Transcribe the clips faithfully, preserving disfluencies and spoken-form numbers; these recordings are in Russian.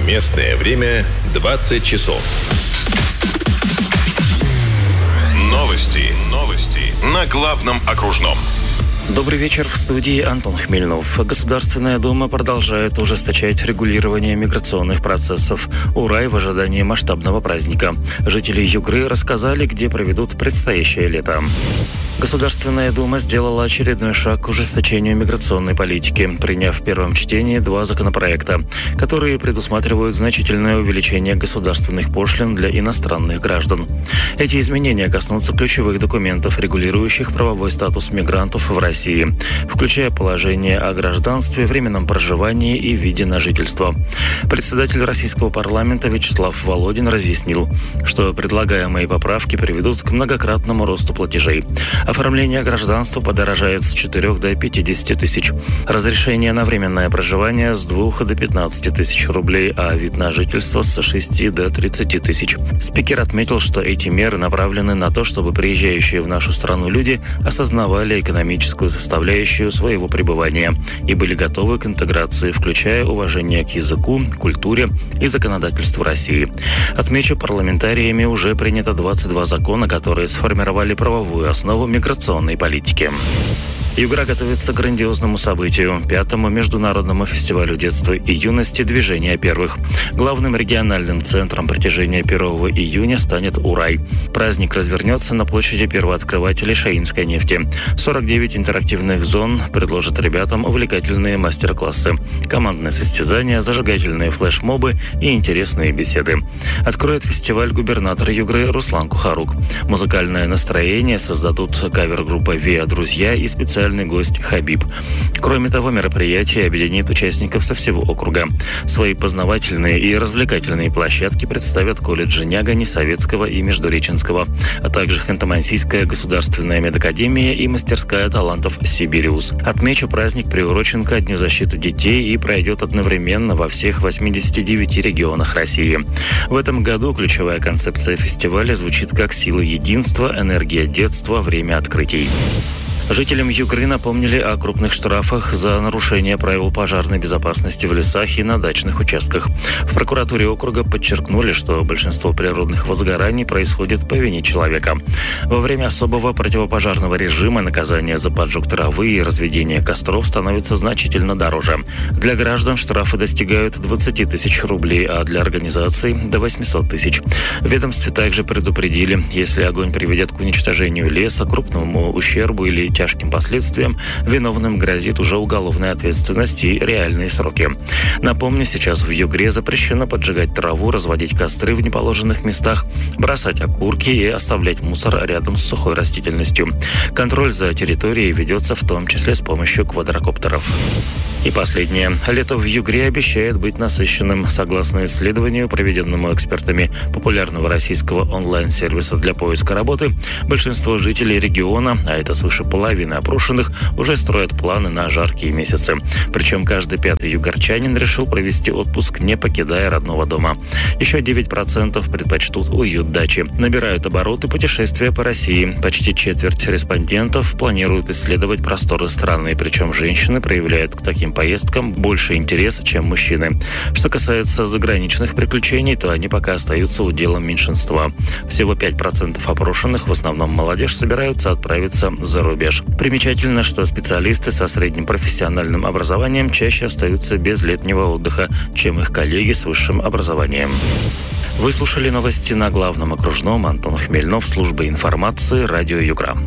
Местное время двадцать часов. Новости. Новости. На главном окружном. Добрый вечер, в студии Антон Хмельнов. Государственная Дума продолжает ужесточать регулирование миграционных процессов. Урай в ожидании масштабного праздника. Жители Югры рассказали, где проведут предстоящее лето. Государственная Дума сделала очередной шаг к ужесточению миграционной политики, приняв в первом чтении два законопроекта, которые предусматривают значительное увеличение государственных пошлин для иностранных граждан. Эти изменения коснутся ключевых документов, регулирующих правовой статус мигрантов в России, включая положение о гражданстве, временном проживании и виде на жительство. Председатель российского парламента Вячеслав Володин разъяснил, что предлагаемые поправки приведут к многократному росту платежей. Оформление гражданства подорожает с четырёх до пятидесяти тысяч. Разрешение на временное проживание с двух до пятнадцати тысяч рублей, а вид на жительство с шести до тридцати тысяч. Спикер отметил, что эти меры направлены на то, чтобы приезжающие в нашу страну люди осознавали экономическую составляющую своего пребывания и были готовы к интеграции, включая уважение к языку, культуре и законодательству России. Отмечу, парламентариями уже принято двадцать два закона, которые сформировали правовую основу миграционной политики. Югра готовится к грандиозному событию – пятому международному фестивалю детства и юности «Движение первых». Главным региональным центром притяжения первого июня станет Урай. Праздник развернется на площади первооткрывателей Шаинской нефти. сорок девять интерактивных зон предложат ребятам увлекательные мастер-классы, командные состязания, зажигательные флешмобы и интересные беседы. Откроет фестиваль губернатор Югры Руслан Кухарук. Музыкальное настроение создадут кавер-группа «Виа Друзья» и специальный гость Хабиб. Кроме того, мероприятие объединит участников со всего округа. Свои познавательные и развлекательные площадки представят колледжи Нягани, Советского и Междуреченского, а также Ханты-Мансийская государственная медакадемия и мастерская талантов Сибириус. Отмечу, праздник приурочен ко Дню защиты детей и пройдет одновременно во всех восьмидесяти девяти регионах России. В этом году ключевая концепция фестиваля звучит как «Сила единства, энергия детства, время открытий». Жителям Югры напомнили о крупных штрафах за нарушение правил пожарной безопасности в лесах и на дачных участках. В прокуратуре округа подчеркнули, что большинство природных возгораний происходит по вине человека. Во время особого противопожарного режима наказание за поджог травы и разведение костров становится значительно дороже. Для граждан штрафы достигают двадцати тысяч рублей, а для организаций – до восьмисот тысяч. В ведомстве также предупредили, если огонь приведет к уничтожению леса, крупному ущербу или тяжким последствиям, виновным грозит уже уголовная ответственность и реальные сроки. Напомню, сейчас в Югре запрещено поджигать траву, разводить костры в неположенных местах, бросать окурки и оставлять мусор рядом с сухой растительностью. Контроль за территорией ведется в том числе с помощью квадрокоптеров. И последнее. Лето в Югре обещает быть насыщенным. Согласно исследованию, проведенному экспертами популярного российского онлайн-сервиса для поиска работы, большинство жителей региона, а это свыше половины опрошенных, уже строят планы на жаркие месяцы. Причем каждый пятый югорчанин решил провести отпуск, не покидая родного дома. Еще девять процентов предпочтут уют дачи. Набирают обороты путешествия по России. Почти четверть респондентов планируют исследовать просторы страны, причем женщины проявляют к таким поездкам больше интереса, чем мужчины. Что касается заграничных приключений, то они пока остаются уделом меньшинства. Всего пять процентов опрошенных, в основном молодежь, собираются отправиться за рубеж. Примечательно, что специалисты со средним профессиональным образованием чаще остаются без летнего отдыха, чем их коллеги с высшим образованием. Вы слушали новости на главном окружном. Антон Хмельнов, служба информации, радио Югра.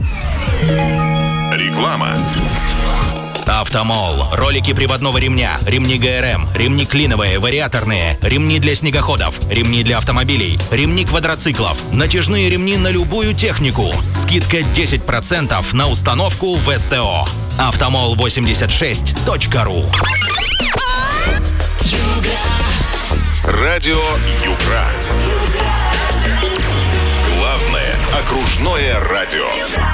Реклама. Автомол. Ролики приводного ремня, ремни ГРМ, ремни клиновые, вариаторные, ремни для снегоходов, ремни для автомобилей, ремни квадроциклов, натяжные ремни на любую технику. Скидка десять процентов на установку в СТО. автомол восемьдесят шесть точка ру. Радио Югра. Главное окружное радио.